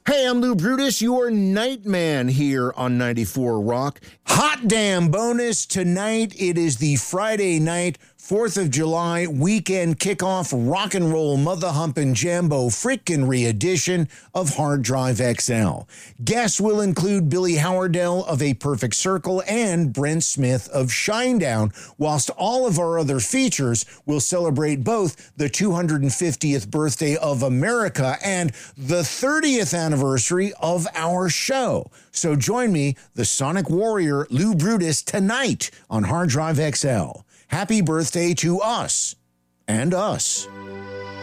Hey, I'm Lou Brutus, your Nightman here on 94 Rock. Hot damn bonus tonight. It is the Friday night, 4th of July weekend kickoff rock and roll mother humping jambo frickin' re-edition of Hard Drive XL. Guests will include Billy Howardell of A Perfect Circle and Brent Smith of Shinedown, whilst all of our other features will celebrate both the 250th birthday of America and the 30th anniversary of our show. So join me, the Sonic Warrior Lou Brutus, tonight on Hard Drive XL. Happy birthday to us and us.